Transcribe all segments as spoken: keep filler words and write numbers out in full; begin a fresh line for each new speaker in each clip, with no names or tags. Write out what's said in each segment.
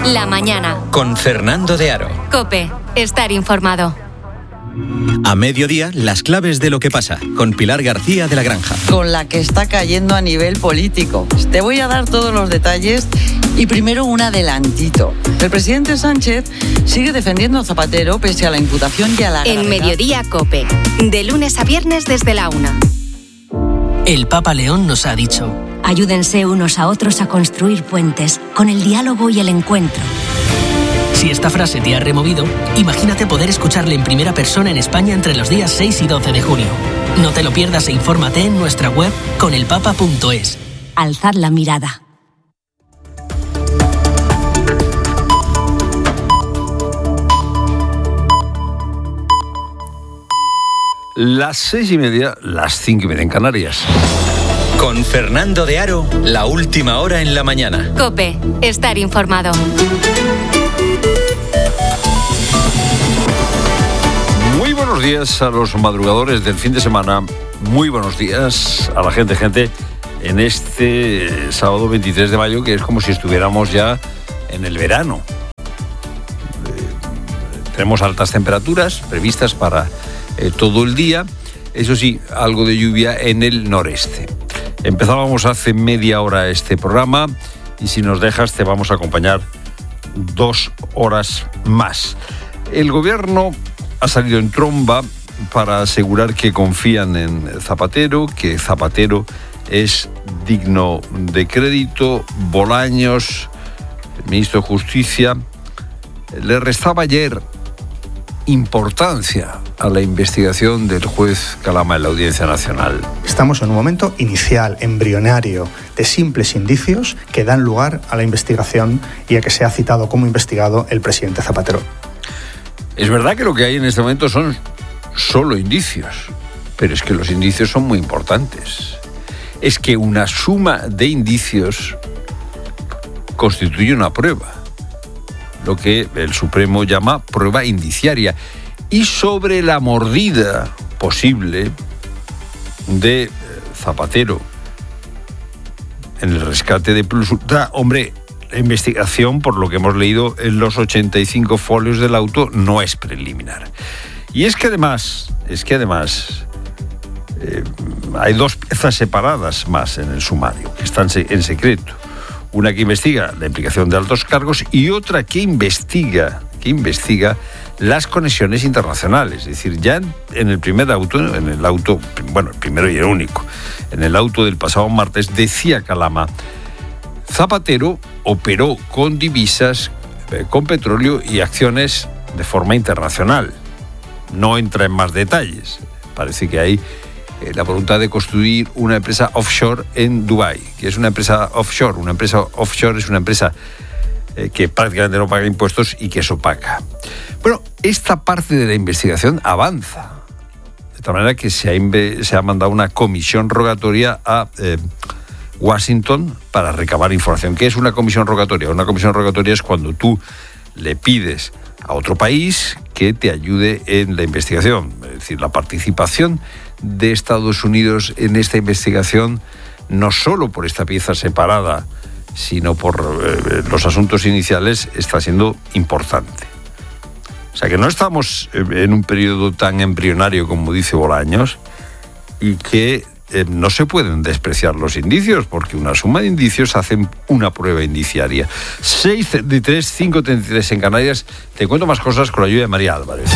La mañana.
Con Fernando de Aro.
COPE. Estar informado.
A mediodía, las claves de lo que pasa, con Pilar García de la Granja.
Con la que está cayendo a nivel político. Te voy a dar todos los detalles y primero un adelantito. El presidente Sánchez sigue defendiendo a Zapatero pese a la imputación y a la gravedad.
En Mediodía COPE. De lunes a viernes desde la una.
El Papa León nos ha dicho:
ayúdense unos a otros a construir puentes con el diálogo y el encuentro.
Si esta frase te ha removido, imagínate poder escucharle en primera persona en España entre los días seis y doce de junio. No te lo pierdas e infórmate en nuestra web conelpapa punto es.
Alzad la mirada.
Las seis y media, las cinco y media en Canarias.
Con Fernando de Aro, la última hora en la mañana.
COPE. Estar informado.
Muy buenos días a los madrugadores del fin de semana. Muy buenos días a la gente, gente, en este sábado veintitrés de mayo, que es como si estuviéramos ya en el verano. Eh, tenemos altas temperaturas previstas para eh, todo el día. Eso sí, algo de lluvia en el noreste. Empezábamos hace media hora este programa y si nos dejas te vamos a acompañar dos horas más. El gobierno ha salido en tromba para asegurar que confían en Zapatero, que Zapatero es digno de crédito. Bolaños, el ministro de Justicia, le restaba ayer importancia a la investigación del juez Calama en la Audiencia Nacional.
Estamos en un momento inicial, embrionario, de simples indicios que dan lugar a la investigación y a que sea citado como investigado el presidente Zapatero.
Es verdad que lo que hay en este momento son solo indicios, pero es que los indicios son muy importantes. Es que una suma de indicios constituye una prueba, lo que el Supremo llama prueba indiciaria. Y sobre la mordida posible de Zapatero en el rescate de Plus Ultra, hombre, la investigación, por lo que hemos leído en los ochenta y cinco folios del auto, no es preliminar. Y es que además, es que además eh, hay dos piezas separadas más en el sumario, que están en secreto. Una que investiga la implicación de altos cargos y otra que investiga, que investiga las conexiones internacionales. Es decir, ya en, en el primer auto, en el auto, bueno, el primero y el único, en el auto del pasado martes, decía Calama: Zapatero operó con divisas, eh, con petróleo y acciones de forma internacional. No entra en más detalles. Parece que hay eh, la voluntad de construir una empresa offshore en Dubái, que es una empresa offshore. Una empresa offshore es una empresa eh, que prácticamente no paga impuestos y que es opaca. Bueno, esta parte de la investigación avanza, de tal manera que se ha, inve- se ha mandado una comisión rogatoria a Eh, Washington para recabar información. ¿Qué es una comisión rogatoria? Una comisión rogatoria es cuando tú le pides a otro país que te ayude en la investigación. Es decir, la participación de Estados Unidos en esta investigación, no solo por esta pieza separada, sino por eh, los asuntos iniciales, está siendo importante. O sea que no estamos en un periodo tan embrionario como dice Bolaños, y que Eh, no se pueden despreciar los indicios, porque una suma de indicios hacen una prueba indiciaria. seis de tres, cinco treinta y tres en Canarias. Te cuento más cosas con la ayuda de María Álvarez.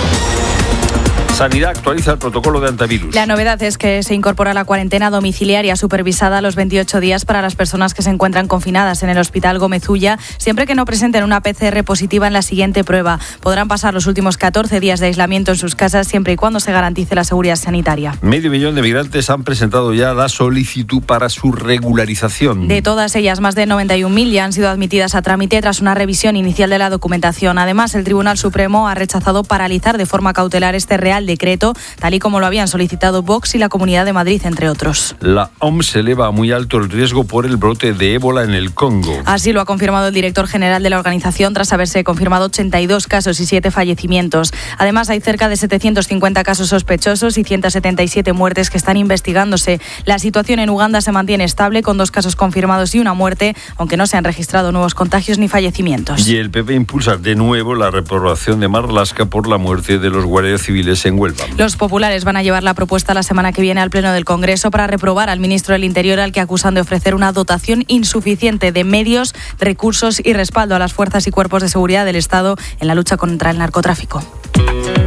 Sanidad actualiza el protocolo de antivirus.
La novedad es que se incorpora la cuarentena domiciliaria supervisada a los veintiocho días para las personas que se encuentran confinadas en el Hospital Gómez Ulla, siempre que no presenten una P C R positiva en la siguiente prueba. Podrán pasar los últimos catorce días de aislamiento en sus casas siempre y cuando se garantice la seguridad sanitaria.
Medio millón de migrantes han presentado ya la solicitud para su regularización.
De todas ellas, más de noventa y un mil ya han sido admitidas a trámite tras una revisión inicial de la documentación. Además, el Tribunal Supremo ha rechazado paralizar de forma cautelar este Real al decreto, tal y como lo habían solicitado Vox y la Comunidad de Madrid, entre otros.
La O M S eleva a muy alto el riesgo por el brote de ébola en el Congo.
Así lo ha confirmado el director general de la organización tras haberse confirmado ochenta y dos casos y siete fallecimientos. Además, hay cerca de setecientos cincuenta casos sospechosos y ciento setenta y siete muertes que están investigándose. La situación en Uganda se mantiene estable con dos casos confirmados y una muerte, aunque no se han registrado nuevos contagios ni fallecimientos.
Y el P P impulsa de nuevo la reprobación de Marlaska por la muerte de los guardias civiles en Huelva.
Los populares van a llevar la propuesta la semana que viene al Pleno del Congreso para reprobar al ministro del Interior, al que acusan de ofrecer una dotación insuficiente de medios, recursos y respaldo a las fuerzas y cuerpos de seguridad del Estado en la lucha contra el narcotráfico.